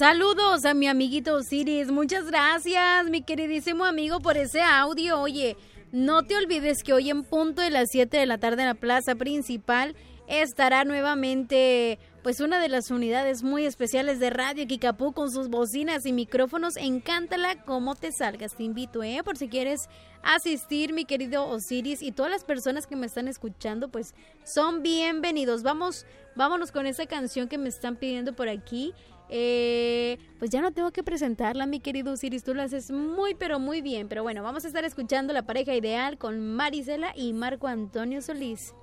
Saludos a mi amiguito Osiris. Muchas gracias, mi queridísimo amigo, por ese audio. Oye, no te olvides que hoy en punto de las 7 de la tarde en la plaza principal estará nuevamente pues una de las unidades muy especiales de Radio Kikapú con sus bocinas y micrófonos. Encántala como te salgas. Te invito, por si quieres asistir, mi querido Osiris, y todas las personas que me están escuchando, pues son bienvenidos. Vámonos con esa canción que me están pidiendo por aquí. Pues ya no tengo que presentarla, mi querido Osiris, tú lo haces muy pero muy bien. Pero bueno, vamos a estar escuchando La Pareja Ideal con Marisela y Marco Antonio Solís.